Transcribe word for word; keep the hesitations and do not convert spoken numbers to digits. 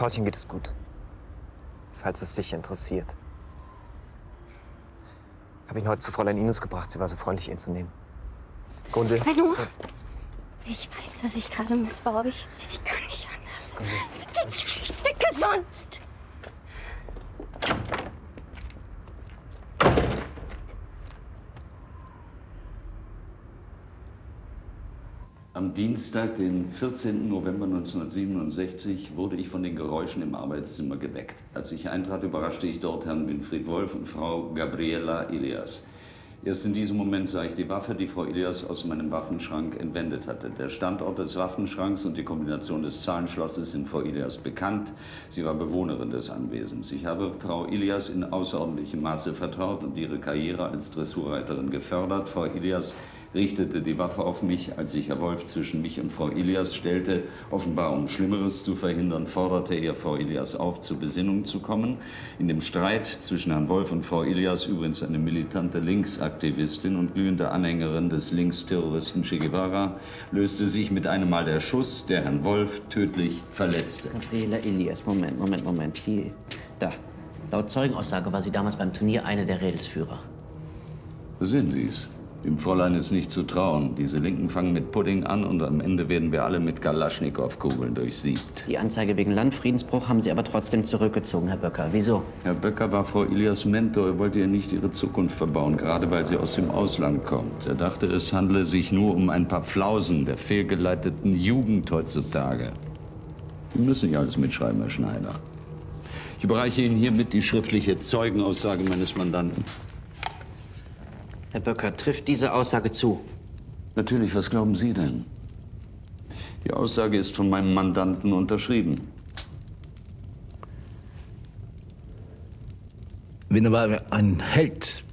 Paulchen geht es gut. Falls es dich interessiert. Habe ihn heute zu Fräulein Ines gebracht. Sie war so freundlich, ihn zu nehmen. Gunde. Hallo? Ich weiß, dass ich gerade missbaue, aber ich, ich kann nicht anders. Gunde. Bitte, ich stecke sonst. Am Dienstag, den vierzehnten November neunzehnhundertsiebenundsechzig, wurde ich von den Geräuschen im Arbeitszimmer geweckt. Als ich eintrat, überraschte ich dort Herrn Winfried Wolf und Frau Gabriela Ilias. Erst in diesem Moment sah ich die Waffe, die Frau Ilias aus meinem Waffenschrank entwendet hatte. Der Standort des Waffenschranks und die Kombination des Zahlenschlosses sind Frau Ilias bekannt. Sie war Bewohnerin des Anwesens. Ich habe Frau Ilias in außerordentlichem Maße vertraut und ihre Karriere als Dressurreiterin gefördert. Frau Ilias richtete die Waffe auf mich, als sich Herr Wolf zwischen mich und Frau Ilias stellte. Offenbar, um Schlimmeres zu verhindern, forderte er Frau Ilias auf, zur Besinnung zu kommen. In dem Streit zwischen Herrn Wolf und Frau Ilias, übrigens eine militante Linksaktivistin und glühende Anhängerin des Linksterroristen Che Guevara, löste sich mit einem Mal der Schuss, der Herrn Wolf tödlich verletzte. Gabriela Ilias, Moment, Moment, Moment. Hier, da. Laut Zeugenaussage war sie damals beim Turnier eine der Rädelsführer. Sehen Sie es. Dem Fräulein ist nicht zu trauen. Diese Linken fangen mit Pudding an und am Ende werden wir alle mit Kalaschnikow-Kugeln durchsiebt. Die Anzeige wegen Landfriedensbruch haben Sie aber trotzdem zurückgezogen, Herr Böcker. Wieso? Herr Böcker war Frau Ilias Mentor. Er wollte ihr nicht ihre Zukunft verbauen, gerade weil sie aus dem Ausland kommt. Er dachte, es handle sich nur um ein paar Flausen der fehlgeleiteten Jugend heutzutage. Sie müssen nicht alles mitschreiben, Herr Schneider. Ich überreiche Ihnen hiermit die schriftliche Zeugenaussage meines Mandanten. Herr Böcker, trifft diese Aussage zu? Natürlich, was glauben Sie denn? Die Aussage ist von meinem Mandanten unterschrieben. Wenn aber ein Held